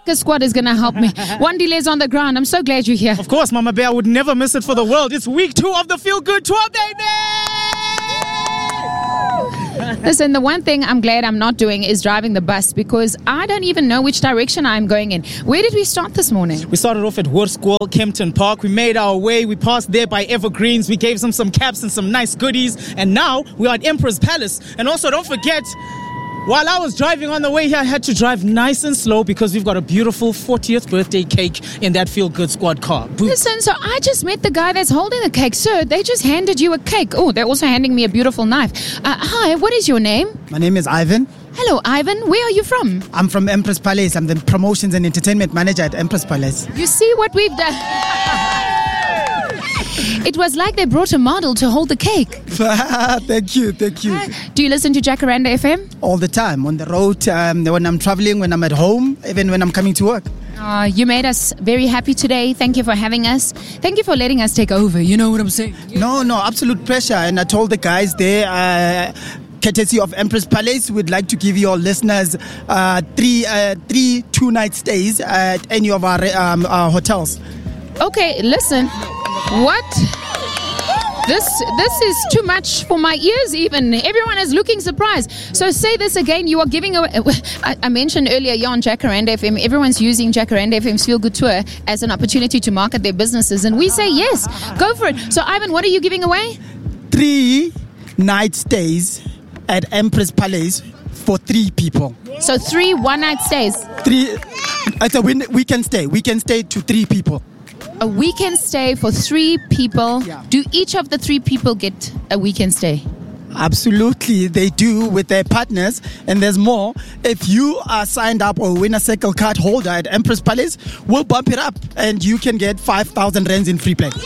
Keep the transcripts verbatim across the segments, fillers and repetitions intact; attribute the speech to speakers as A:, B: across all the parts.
A: Checker Squad is going to help me. Wandile's on the ground. I'm so glad you're here.
B: Of course, Mama Bear, I would never miss it for the world. It's week two of the Feel Good Tour, baby!
A: Listen, the one thing I'm glad I'm not doing is driving the bus because I don't even know which direction I'm going in. Where did we start this morning?
B: We started off at Hoërskool, Kempton Park. We made our way. We passed there by Evergreens. We gave them some caps and some nice goodies. And now we are at Emperor's Palace. And also, don't forget, while I was driving on the way here, I had to drive nice and slow because we've got a beautiful fortieth birthday cake in that Feel Good Squad car. Boom.
A: Listen, so I just met the guy that's holding the cake. Sir, they just handed you a cake. Oh, they're also handing me a beautiful knife. Uh, hi, what is your name?
C: My name is Ivan.
A: Hello, Ivan. Where are you from?
C: I'm from Empress Palace. I'm the promotions and entertainment manager at Empress Palace.
A: You see what we've done? It was like they brought a model to hold the cake.
C: Thank you, thank you.
A: Do you listen to Jacaranda F M?
C: All the time, on the road, um, when I'm traveling, when I'm at home, even when I'm coming to work.
A: Uh, you made us very happy today. Thank you for having us. Thank you for letting us take over. You know what I'm saying?
C: No, no, absolute pleasure. And I told the guys there, uh, courtesy of Empress Palace, we'd like to give your listeners uh, three, uh, three two-night stays at any of our, um, our hotels.
A: Okay, listen. What? This this is too much for my ears even. Everyone is looking surprised. So say this again. You are giving away... I, I mentioned earlier, you're on Jacaranda F M. Everyone's using Jacaranda F M's Feel Good Tour as an opportunity to market their businesses. And we say yes. Go for it. So Ivan, what are you giving away?
C: Three night stays at Empress Palace for three people.
A: So three one-night stays.
C: Three... It's a win- weekend stay. Weekend stay to three people.
A: A weekend stay for three people.
C: Yeah.
A: Do each of the three people get a weekend stay?
C: Absolutely, they do with their partners. And there's more. If you are signed up or Winner Circle card holder at Empress Palace, we'll bump it up and you can get five thousand rands in free play.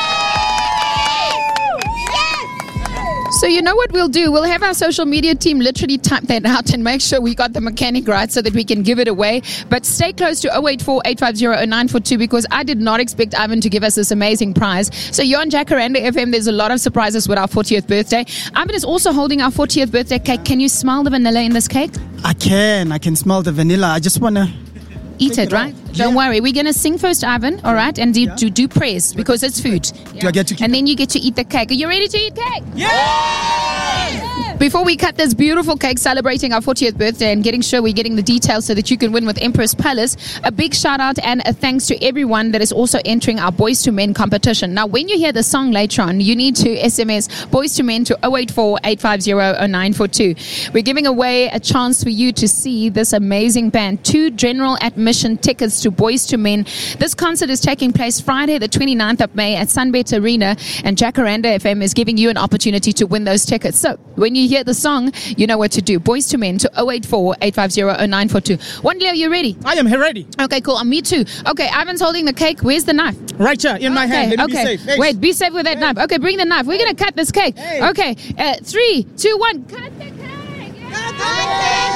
A: So you know what we'll do? We'll have our social media team literally type that out and make sure we got the mechanic right so that we can give it away. But stay close to oh eight four, eight five zero, oh nine four two because I did not expect Ivan to give us this amazing prize. So you're on Jacaranda F M. There's a lot of surprises with our fortieth birthday. Ivan is also holding our fortieth birthday cake. Can you smell the vanilla in this cake?
C: I can. I can smell the vanilla. I just want to...
A: Eat it, right? Don't
C: Yeah.
A: worry. We're going to sing first, Ivan, all right? And do,
C: Yeah.
A: do, do prayers because it's food.
C: Do I get to keep
A: And then you get to eat the cake. Are you ready to eat cake?
B: Yeah!
A: Before we cut this beautiful cake celebrating our fortieth birthday and getting sure we're getting the details so that you can win with Empress Palace, a big shout out and a thanks to everyone that is also entering our Boys to Men competition. Now, when you hear the song later on, you need to S M S Boys to Men to oh eight four, eight five zero, oh nine four two. We're giving away a chance for you to see this amazing band, two general admission tickets to Boys to Men. This concert is taking place Friday, the twenty-ninth of May at Sunbet Arena, and Jacaranda F M is giving you an opportunity to win those tickets. So, when you hear the song, you know what to do. Boys to Men to oh eight four, eight five zero, oh nine four two. Wandile, you ready?
B: I am here ready.
A: Okay, cool. Uh, me too. Okay, Ivan's holding the cake. Where's the knife?
B: Right here in my
A: okay,
B: hand. Let me
A: okay.
B: be safe. Hey.
A: Wait, be safe with that knife. Okay, bring the knife. We're going to cut this cake.
B: Hey.
A: Okay, uh, three, two, one. Cut the cake.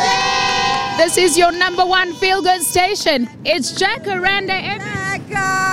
A: This is your number one feel-good station. It's Jacaranda F M.